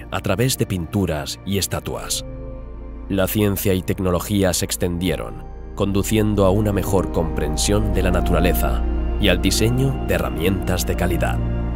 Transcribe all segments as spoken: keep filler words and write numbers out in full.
a través de pinturas y estatuas. La ciencia y tecnología se extendieron, conduciendo a una mejor comprensión de la naturaleza y al diseño de herramientas de calidad.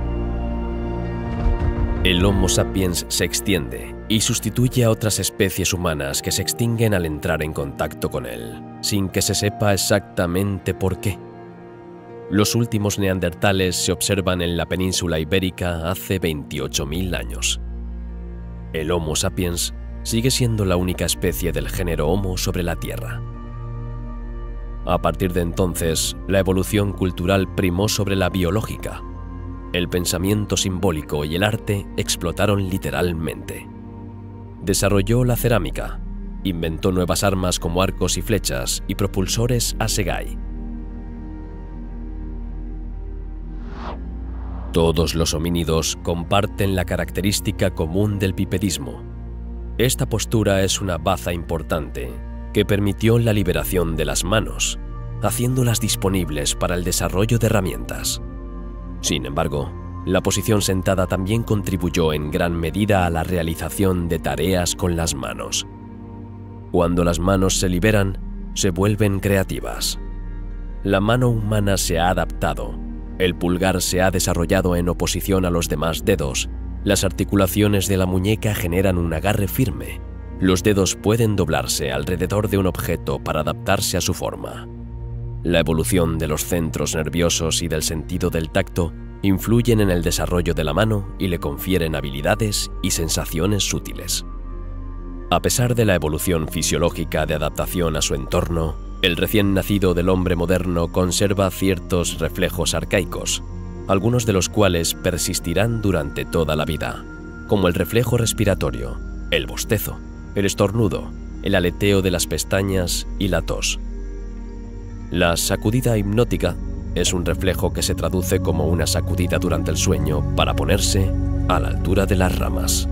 El Homo sapiens se extiende y sustituye a otras especies humanas que se extinguen al entrar en contacto con él, sin que se sepa exactamente por qué. Los últimos neandertales se observan en la península ibérica hace veintiocho mil años. El Homo sapiens sigue siendo la única especie del género Homo sobre la Tierra. A partir de entonces, la evolución cultural primó sobre la biológica. El pensamiento simbólico y el arte explotaron literalmente. Desarrolló la cerámica, inventó nuevas armas como arcos y flechas y propulsores Assegai. Todos los homínidos comparten la característica común del bipedismo. Esta postura es una baza importante que permitió la liberación de las manos, haciéndolas disponibles para el desarrollo de herramientas. Sin embargo, la posición sentada también contribuyó en gran medida a la realización de tareas con las manos. Cuando las manos se liberan, se vuelven creativas. La mano humana se ha adaptado. El pulgar se ha desarrollado en oposición a los demás dedos. Las articulaciones de la muñeca generan un agarre firme. Los dedos pueden doblarse alrededor de un objeto para adaptarse a su forma. La evolución de los centros nerviosos y del sentido del tacto influyen en el desarrollo de la mano y le confieren habilidades y sensaciones sutiles. A pesar de la evolución fisiológica de adaptación a su entorno, el recién nacido del hombre moderno conserva ciertos reflejos arcaicos, algunos de los cuales persistirán durante toda la vida, como el reflejo respiratorio, el bostezo, el estornudo, el aleteo de las pestañas y la tos. La sacudida hipnótica es un reflejo que se traduce como una sacudida durante el sueño para ponerse a la altura de las ramas.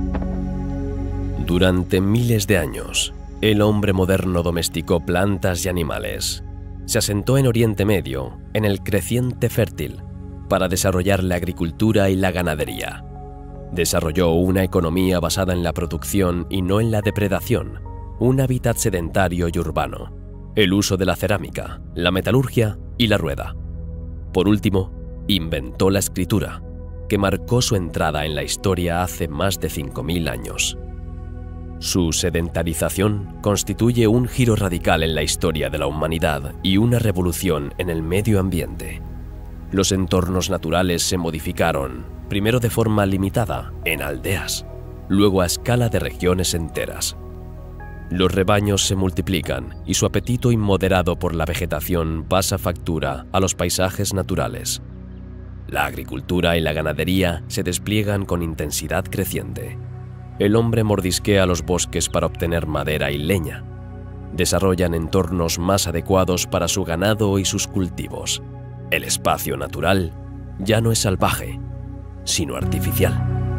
Durante miles de años, el hombre moderno domesticó plantas y animales. Se asentó en Oriente Medio, en el creciente fértil, para desarrollar la agricultura y la ganadería. Desarrolló una economía basada en la producción y no en la depredación, un hábitat sedentario y urbano, el uso de la cerámica, la metalurgia y la rueda. Por último, inventó la escritura, que marcó su entrada en la historia hace más de cinco mil años. Su sedentarización constituye un giro radical en la historia de la humanidad y una revolución en el medio ambiente. Los entornos naturales se modificaron, primero de forma limitada, en aldeas, luego a escala de regiones enteras. Los rebaños se multiplican y su apetito inmoderado por la vegetación pasa factura a los paisajes naturales. La agricultura y la ganadería se despliegan con intensidad creciente. El hombre mordisquea los bosques para obtener madera y leña. Desarrollan entornos más adecuados para su ganado y sus cultivos. El espacio natural ya no es salvaje, sino artificial.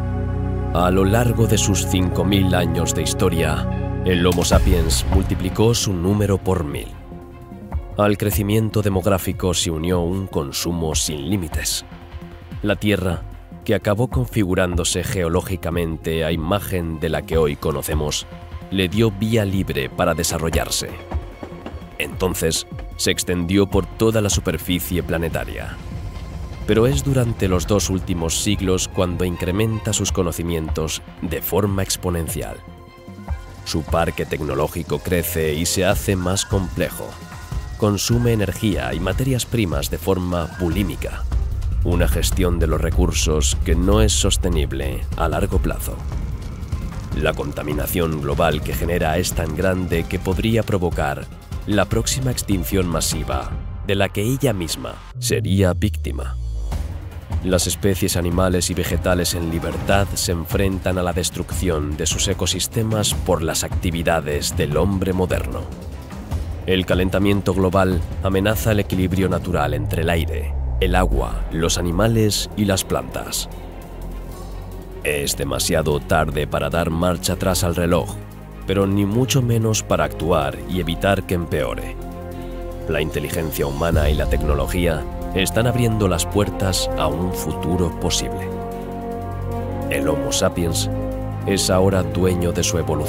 A lo largo de sus cinco mil años de historia, el Homo sapiens multiplicó su número por mil. Al crecimiento demográfico se unió un consumo sin límites. La Tierra, que acabó configurándose geológicamente a imagen de la que hoy conocemos, le dio vía libre para desarrollarse. Entonces, se extendió por toda la superficie planetaria. Pero es durante los dos últimos siglos cuando incrementa sus conocimientos de forma exponencial. Su parque tecnológico crece y se hace más complejo. Consume energía y materias primas de forma bulímica. Una gestión de los recursos que no es sostenible a largo plazo. La contaminación global que genera es tan grande que podría provocar la próxima extinción masiva de la que ella misma sería víctima. Las especies animales y vegetales en libertad se enfrentan a la destrucción de sus ecosistemas por las actividades del hombre moderno. El calentamiento global amenaza el equilibrio natural entre el aire, el agua, los animales y las plantas. Es demasiado tarde para dar marcha atrás al reloj, pero ni mucho menos para actuar y evitar que empeore. La inteligencia humana y la tecnología están abriendo las puertas a un futuro posible. El Homo sapiens es ahora dueño de su evolución.